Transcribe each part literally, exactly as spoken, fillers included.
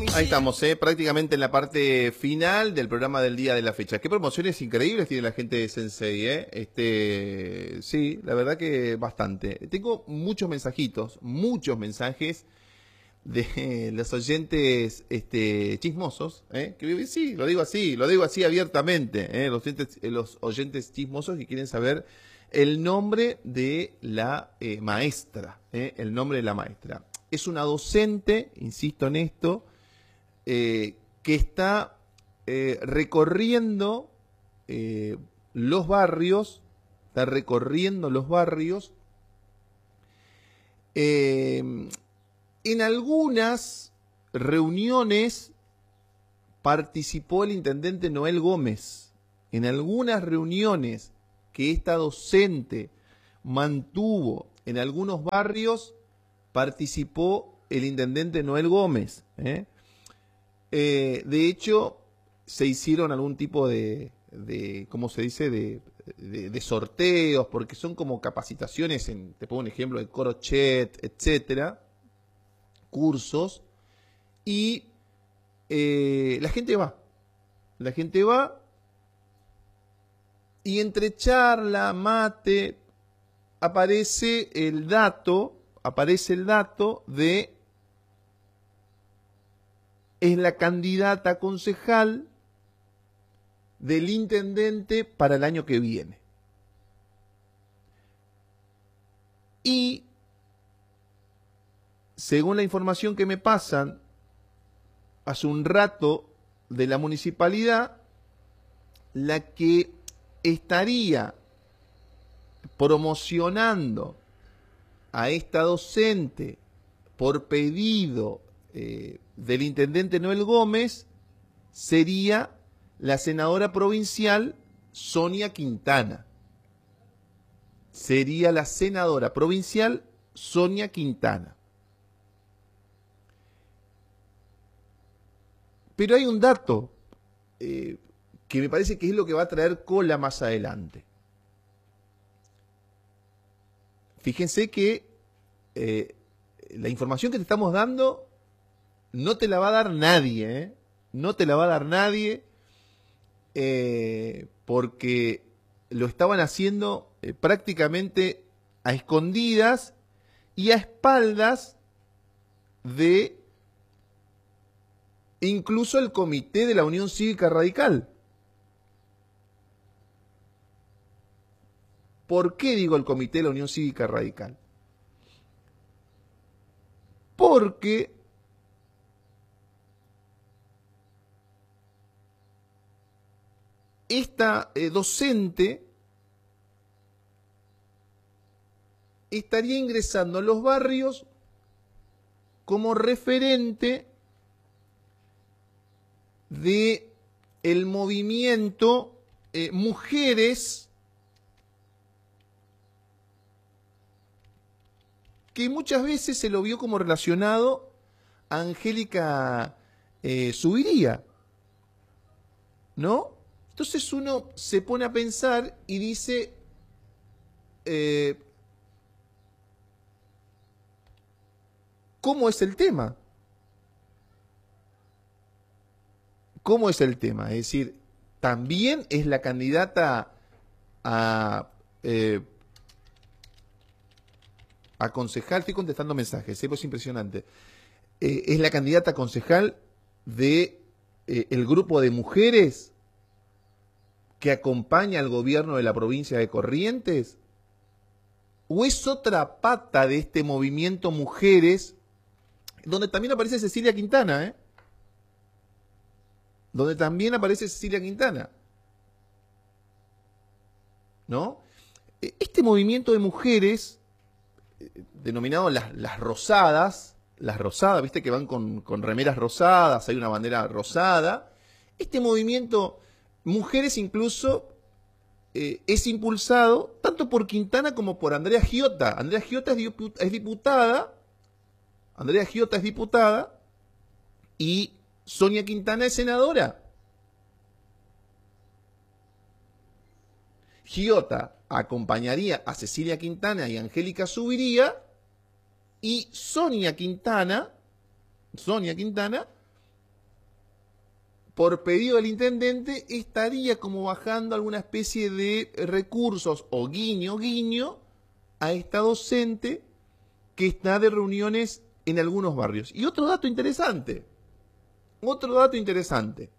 Ahí estamos, ¿eh? Prácticamente en la parte final del programa del día de la fecha. Qué promociones increíbles tiene la gente de Sensei, ¿eh? Este, sí, la verdad que bastante. Tengo muchos mensajitos, muchos mensajes de los oyentes este, chismosos, ¿eh? Que, sí, lo digo así, lo digo así abiertamente, ¿eh? Los oyentes, los oyentes chismosos que quieren saber el nombre de la eh, maestra, ¿eh? El nombre de la maestra. Es una docente, insisto en esto, eh, que está eh, recorriendo eh, los barrios, está recorriendo los barrios, eh, en algunas reuniones participó el intendente Noel Gómez. En algunas reuniones que esta docente mantuvo en algunos barrios, participó el intendente Noel Gómez. ¿eh? Eh, de hecho, se hicieron algún tipo de, de ¿cómo se dice?, de, de, de sorteos, porque son como capacitaciones, en, te pongo un ejemplo, de crochet, etcétera, cursos, y eh, la gente va, la gente va, y entre charla, mate, aparece el dato, aparece el dato de es la candidata a concejal del intendente para el año que viene. Y según la información que me pasan hace un rato de la municipalidad, la que estaría promocionando a esta docente por pedido eh, del intendente Noel Gómez sería la senadora provincial Sonia Quintana. Sería la senadora provincial Sonia Quintana. Pero hay un dato eh, que me parece que es lo que va a traer cola más adelante. Fíjense que eh, la información que te estamos dando no te la va a dar nadie, ¿eh? No te la va a dar nadie eh, porque lo estaban haciendo eh, prácticamente a escondidas y a espaldas de incluso el comité de la Unión Cívica Radical. ¿Por qué digo el comité de la Unión Cívica Radical? Porque esta eh, docente estaría ingresando a los barrios como referente de el movimiento eh, Mujeres, que muchas veces se lo vio como relacionado a Angélica eh, Zuviría, ¿no? Entonces uno se pone a pensar y dice, eh, ¿cómo es el tema? ¿Cómo es el tema? Es decir, también es la candidata a, eh, a concejal, estoy contestando mensajes, ¿eh? Pues es impresionante. Eh, es la candidata a concejal de eh, el grupo de mujeres que acompaña al gobierno de la provincia de Corrientes, o es otra pata de este movimiento Mujeres, donde también aparece Cecilia Quintana, ¿eh? Donde también aparece Cecilia Quintana, ¿no? Este movimiento de mujeres, denominado las, las rosadas, las rosadas, viste que van con, con remeras rosadas, hay una bandera rosada. Este movimiento Mujeres incluso eh, es impulsado tanto por Quintana como por Andrea Giota. Andrea Giota es diputada, Andrea Giota es diputada y Sonia Quintana es senadora. Giota acompañaría a Cecilia Quintana y Angélica Zuviría, y Sonia Quintana, Sonia Quintana por pedido del intendente, estaría como bajando alguna especie de recursos o guiño, guiño, a esta docente que está de reuniones en algunos barrios. Y otro dato interesante, otro dato interesante.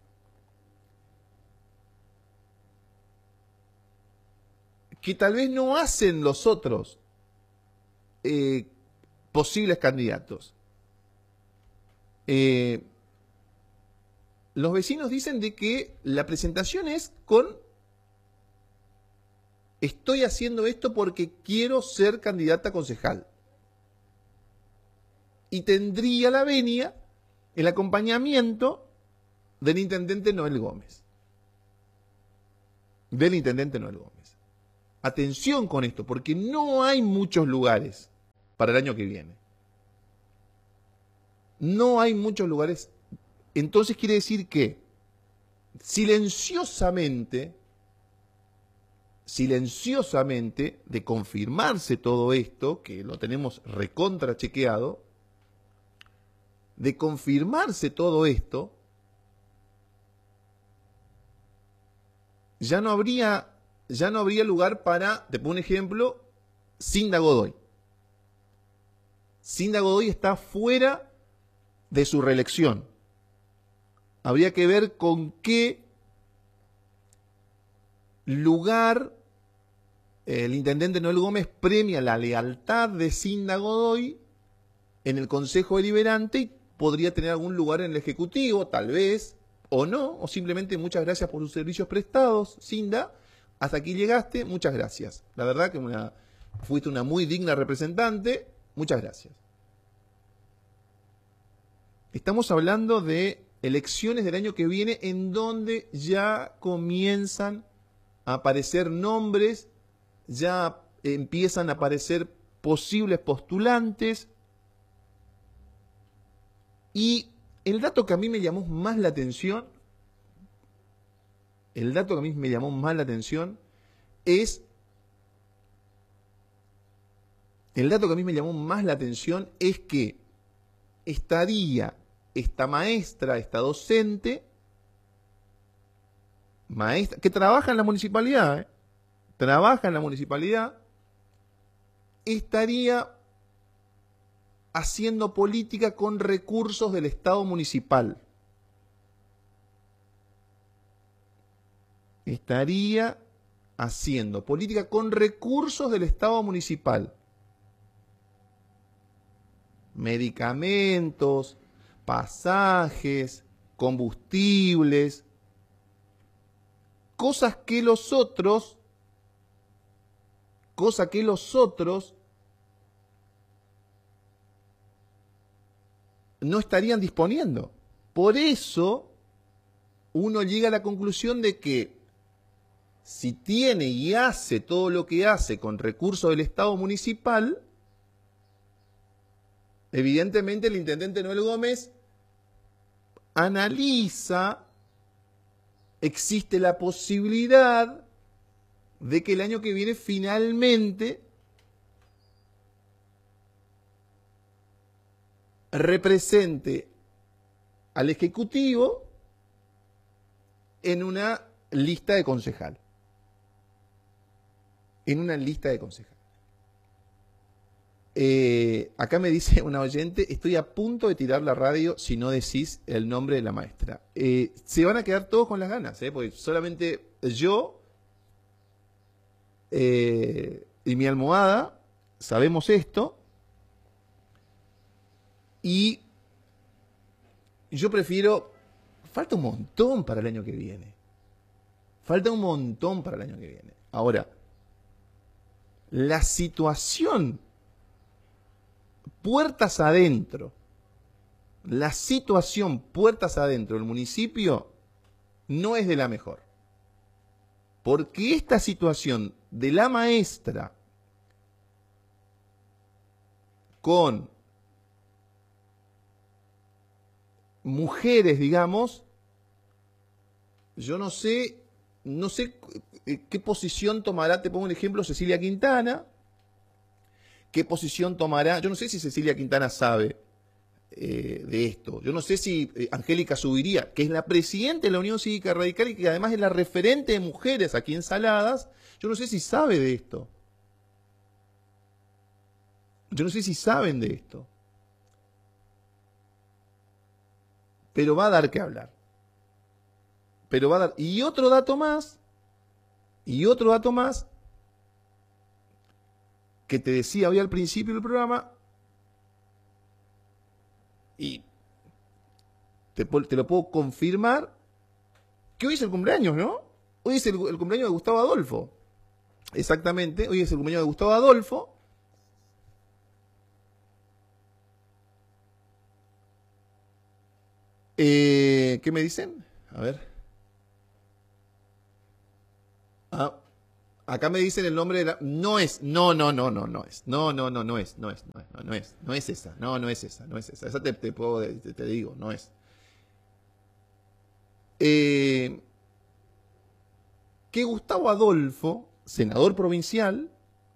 Que tal vez no hacen los otros eh, posibles candidatos. Eh, los vecinos dicen de que la presentación es con estoy haciendo esto porque quiero ser candidata a concejal. Y tendría la venia el acompañamiento del intendente Noel Gómez. Del intendente Noel Gómez. Atención con esto, porque no hay muchos lugares para el año que viene. No hay muchos lugares. Entonces quiere decir que silenciosamente, silenciosamente, de confirmarse todo esto, que lo tenemos recontra chequeado, de confirmarse todo esto, ya no habría, ya no habría lugar para, te pongo un ejemplo, Cinda Godoy. Cinda Godoy está fuera de su reelección. Habría que ver con qué lugar el intendente Noel Gómez premia la lealtad de Cinda Godoy en el Consejo Deliberante y podría tener algún lugar en el Ejecutivo, tal vez, o no, o simplemente muchas gracias por sus servicios prestados, Cinda, hasta aquí llegaste, muchas gracias. La verdad que una, fuiste una muy digna representante, muchas gracias. Estamos hablando de elecciones del año que viene en donde ya comienzan a aparecer nombres, ya empiezan a aparecer posibles postulantes. Y el dato que a mí me llamó más la atención, el dato que a mí me llamó más la atención es, el dato que a mí me llamó más la atención es que estaría esta maestra, esta docente, maestra, que trabaja en la municipalidad, ¿eh? trabaja en la municipalidad, estaría haciendo política con recursos del Estado municipal. Estaría haciendo política con recursos del Estado municipal. Medicamentos, pasajes, combustibles, cosas que los otros, cosa que los otros no estarían disponiendo. Por eso uno llega a la conclusión de que si tiene y hace todo lo que hace con recursos del Estado municipal, evidentemente el intendente Noel Gómez analiza, existe la posibilidad de que el año que viene finalmente represente al Ejecutivo en una lista de concejal. En una lista de concejal. Eh, acá me dice una oyente, estoy a punto de tirar la radio si no decís el nombre de la maestra. Eh, se van a quedar todos con las ganas, ¿eh? Porque solamente yo eh, y mi almohada sabemos esto. Y yo prefiero, falta un montón para el año que viene. Falta un montón para el año que viene. Ahora, la situación puertas adentro, la situación puertas adentro del municipio no es de la mejor. Porque esta situación de la maestra con mujeres, digamos, yo no sé, no sé qué posición tomará, te pongo un ejemplo, Cecilia Quintana, qué posición tomará, yo no sé si Cecilia Quintana sabe eh, de esto. Yo no sé si eh, Angélica Subiría, que es la presidenta de la Unión Cívica Radical y que además es la referente de mujeres aquí en Saladas, yo no sé si sabe de esto. Yo no sé si saben de esto. Pero va a dar que hablar. Pero va a dar. Y otro dato más, y otro dato más, que te decía hoy al principio del programa, y te, te lo puedo confirmar, que hoy es el cumpleaños, ¿no? Hoy es el, el cumpleaños de Gustavo Adolfo. Exactamente, hoy es el cumpleaños de Gustavo Adolfo. Eh, ¿Qué me dicen? A ver. Ah, acá me dicen el nombre de la... No es, no, no, no, no, no es. No, no, no, no es, no es, no es, no, no es, no es esa, no, no es esa, no es esa. Esa te, te puedo, te, te digo, no es. Eh, que Gustavo Adolfo, senador provincial,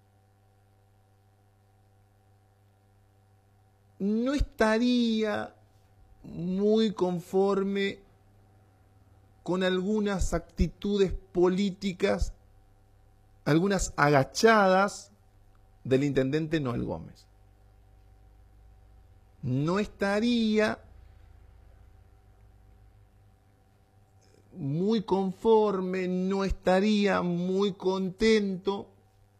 no estaría muy conforme con algunas actitudes políticas, algunas agachadas del intendente Noel Gómez. No estaría muy conforme, no estaría muy contento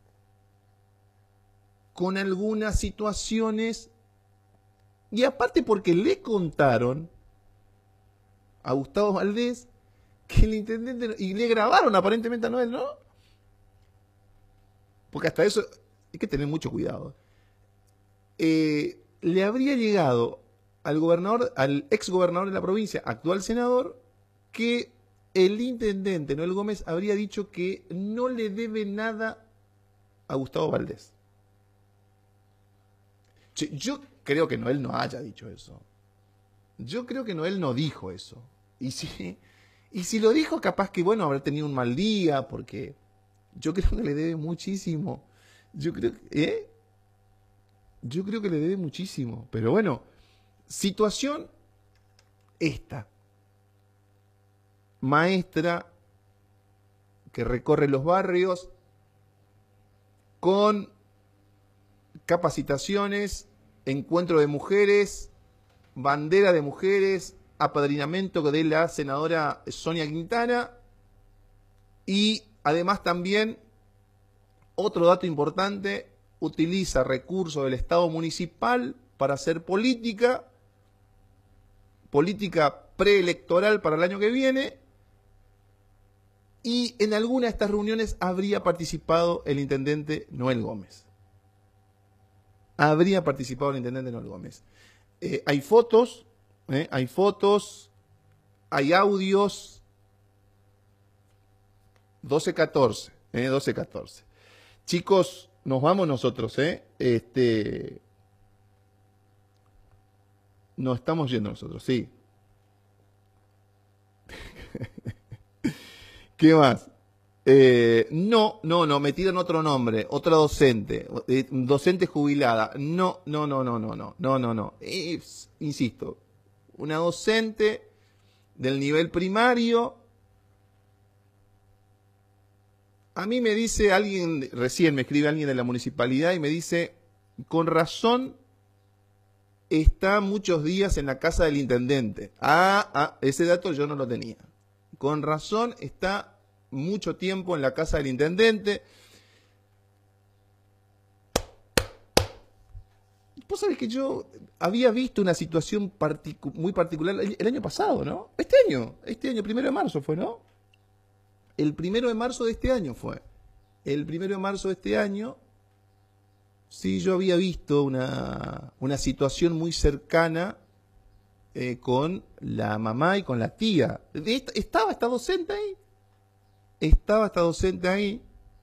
con algunas situaciones, y aparte porque le contaron a Gustavo Valdés que el intendente, y le grabaron aparentemente a Noel, ¿no? Porque hasta eso hay que tener mucho cuidado. Eh, le habría llegado al gobernador, al ex gobernador de la provincia, actual senador, que el intendente Noel Gómez habría dicho que no le debe nada a Gustavo Valdés. Yo creo que Noel no haya dicho eso. Yo creo que Noel no dijo eso. Y si, y si lo dijo, capaz que, bueno, habrá tenido un mal día, porque yo creo que le debe muchísimo. Yo creo que, ¿eh? Yo creo que le debe muchísimo. Pero bueno, situación esta. Maestra que recorre los barrios con capacitaciones, encuentro de mujeres, bandera de mujeres, apadrinamiento de la senadora Sonia Quintana y además también, otro dato importante, utiliza recursos del Estado municipal para hacer política, política preelectoral para el año que viene, y en alguna de estas reuniones habría participado el intendente Noel Gómez. Habría participado el intendente Noel Gómez. Eh, hay fotos, eh, hay fotos, hay audios. doce catorce, eh, doce catorce. Chicos, nos vamos nosotros, ¿eh? Este, nos estamos yendo nosotros, sí. ¿Qué más? Eh, no, no, no, me tiran otro nombre, otra docente, eh, docente jubilada. No, no, no, no, no, no, no, no, no. Eh, insisto, una docente del nivel primario. A mí me dice alguien, recién me escribe alguien de la municipalidad y me dice, con razón está muchos días en la casa del intendente. Ah, ah, ese dato yo no lo tenía. Con razón está mucho tiempo en la casa del intendente. Vos sabés que yo había visto una situación particu muy particular el año pasado, ¿no? Este año, este año, primero de marzo fue, ¿no? El primero de marzo de este año fue. El primero de marzo de este año, sí, yo había visto una, una situación muy cercana eh, con la mamá y con la tía. Esta, ¿Estaba esta docente ahí? Estaba esta docente ahí.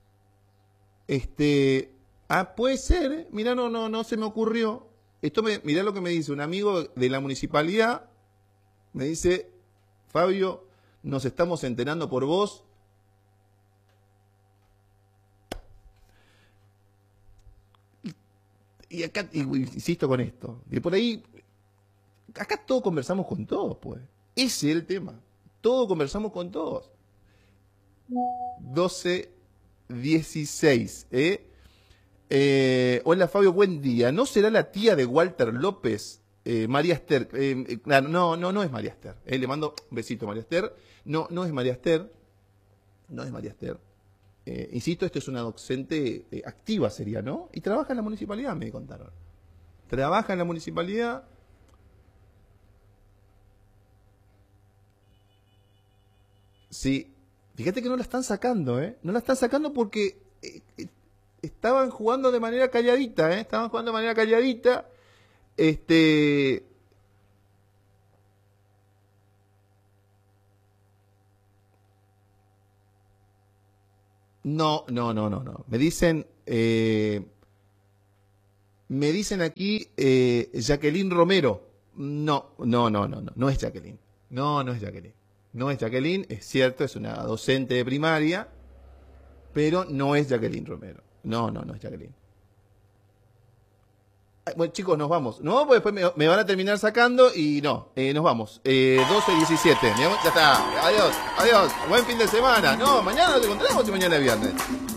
Este, ah, puede ser, ¿eh? Mirá, no, no, no se me ocurrió. Esto me, mirá lo que me dice un amigo de la municipalidad. Me dice, Fabio, nos estamos enterando por vos. Y acá, y, insisto con esto, y por ahí acá todos conversamos con todos, pues. Ese es el tema. Todos conversamos con todos. doce dieciséis, ¿eh? Eh, hola Fabio, buen día. ¿No será la tía de Walter López, eh, María Esther? Eh, claro, no, no, no es María Esther. Eh, le mando un besito a María Esther. No, no es María Esther. No es María Esther. Eh, insisto, esto es una docente eh, activa sería, ¿no? Y trabaja en la municipalidad, me contaron. Trabaja en la municipalidad. Sí. Fíjate que no la están sacando, ¿eh? No la están sacando porque eh, eh, estaban jugando de manera calladita, ¿eh? Estaban jugando de manera calladita. Este... No, no, no, no, no. Me dicen, eh, me dicen aquí eh, Jacqueline Romero. No, no, no, no, no, no es Jacqueline. No, no es Jacqueline. No es Jacqueline, es cierto, es una docente de primaria, pero no es Jacqueline Romero. No, no, no es Jacqueline. Ay, bueno, chicos, nos vamos. No, pues después me, me van a terminar sacando y no, eh, nos vamos. Eh, doce diecisiete. Ya está. Adiós, adiós. Buen fin de semana. No, mañana nos encontramos y mañana es viernes.